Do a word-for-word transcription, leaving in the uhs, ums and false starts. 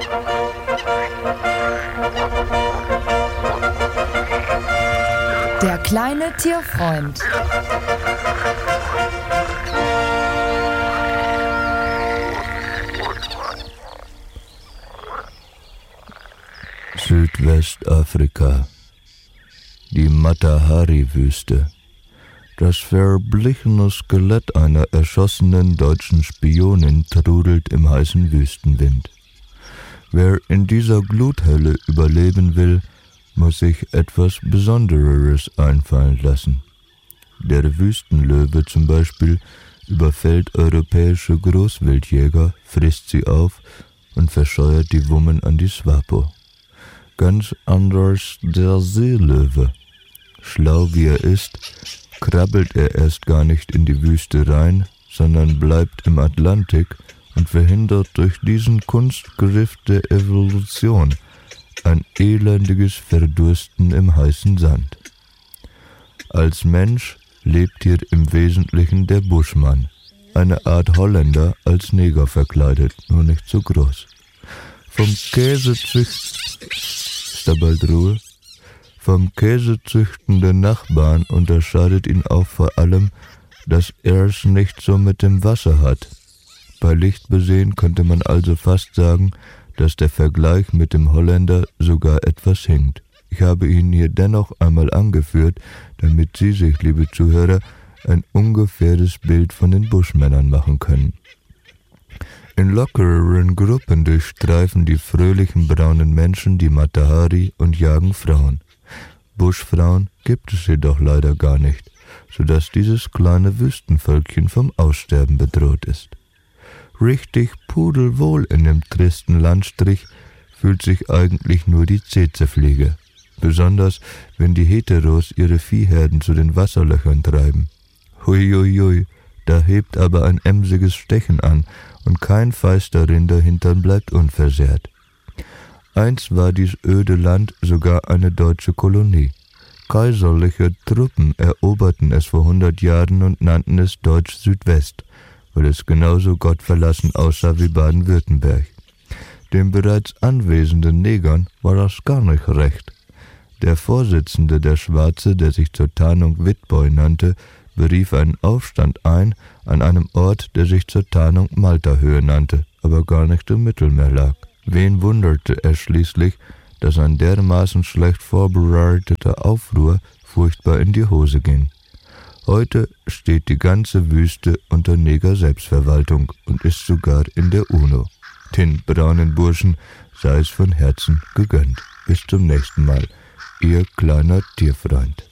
Der kleine Tierfreund. Südwestafrika. Die Matahari-Wüste. Das verblichene Skelett einer erschossenen deutschen Spionin trudelt im heißen Wüstenwind. Wer in dieser Gluthölle überleben will, muss sich etwas Besondereres einfallen lassen. Der Wüstenlöwe zum Beispiel überfällt europäische Großwildjäger, frisst sie auf und verscheuert die Wummen an die Swapo. Ganz anders der Seelöwe. Schlau wie er ist, krabbelt er erst gar nicht in die Wüste rein, sondern bleibt im Atlantik und verhindert durch diesen Kunstgriff der Evolution ein elendiges Verdursten im heißen Sand. Als Mensch lebt hier im Wesentlichen der Buschmann, eine Art Holländer als Neger verkleidet, nur nicht so groß. Vom Käsezücht... Ist da bald Ruhe? Vom käsezüchtenden Nachbarn unterscheidet ihn auch vor allem, dass er es nicht so mit dem Wasser hat. Bei Licht besehen könnte man also fast sagen, dass der Vergleich mit dem Holländer sogar etwas hinkt. Ich habe ihn hier dennoch einmal angeführt, damit Sie sich, liebe Zuhörer, ein ungefähres Bild von den Buschmännern machen können. In lockereren Gruppen durchstreifen die fröhlichen braunen Menschen die Matahari und jagen Frauen. Buschfrauen gibt es jedoch leider gar nicht, sodass dieses kleine Wüstenvölkchen vom Aussterben bedroht ist. Richtig pudelwohl in dem tristen Landstrich fühlt sich eigentlich nur die Tsetsefliege, besonders wenn die Heteros ihre Viehherden zu den Wasserlöchern treiben. Huiuiui, da hebt aber ein emsiges Stechen an und kein feister Rinderhintern bleibt unversehrt. Einst war dies öde Land sogar eine deutsche Kolonie. Kaiserliche Truppen eroberten es vor hundert Jahren und nannten es Deutsch-Südwest, weil es genauso gottverlassen aussah wie Baden-Württemberg. Den bereits anwesenden Negern war das gar nicht recht. Der Vorsitzende der Schwarze, der sich zur Tarnung Witboy nannte, berief einen Aufstand ein an einem Ort, der sich zur Tarnung Maltahöhe nannte, aber gar nicht im Mittelmeer lag. Wen wunderte es schließlich, dass ein dermaßen schlecht vorbereiteter Aufruhr furchtbar in die Hose ging. Heute steht die ganze Wüste unter Neger-Selbstverwaltung und ist sogar in der UNO. Den braunen Burschen sei es von Herzen gegönnt. Bis zum nächsten Mal, Ihr kleiner Tierfreund.